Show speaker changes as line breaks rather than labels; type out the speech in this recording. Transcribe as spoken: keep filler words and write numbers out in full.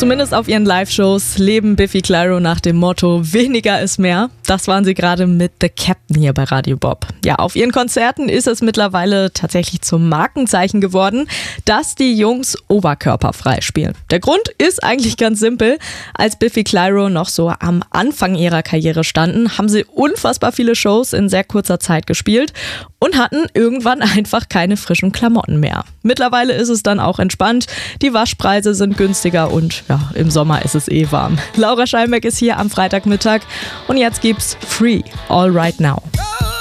Zumindest auf ihren Live-Shows leben Biffy Clyro nach dem Motto weniger ist mehr. Das waren sie gerade mit The Captain hier bei Radio Bob. Ja, auf ihren Konzerten ist es mittlerweile tatsächlich zum Markenzeichen geworden, dass die Jungs oberkörperfrei spielen. Der Grund ist eigentlich ganz simpel. Als Biffy Clyro noch so am Anfang ihrer Karriere standen, haben sie unfassbar viele Shows in sehr kurzer Zeit gespielt und hatten irgendwann einfach keine frischen Klamotten mehr. Mittlerweile ist es dann auch entspannt. Die Waschpreise sind günstiger und ja, im Sommer ist es eh warm. Laura Scheinbeck ist hier am Freitagmittag und jetzt gibt's Free All Right Now.